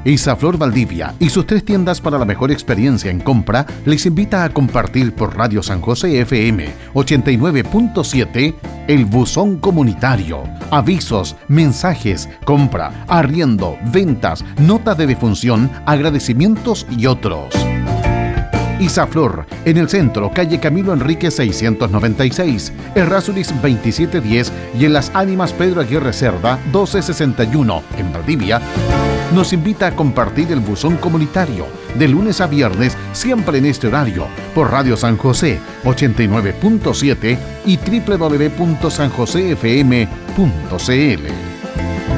Isaflor Valdivia y sus 3 tiendas para la mejor experiencia en compra les invita a compartir por Radio San José FM 89.7 el buzón comunitario. Avisos, mensajes, compra, arriendo, ventas, nota de defunción, agradecimientos y otros. Isaflor, en el centro, calle Camilo Enrique 696, Errázuriz 2710 y en Las Ánimas Pedro Aguirre Cerda 1261, en Valdivia, nos invita a compartir el buzón comunitario de lunes a viernes, siempre en este horario, por Radio San José 89.7 y www.sanjosefm.cl.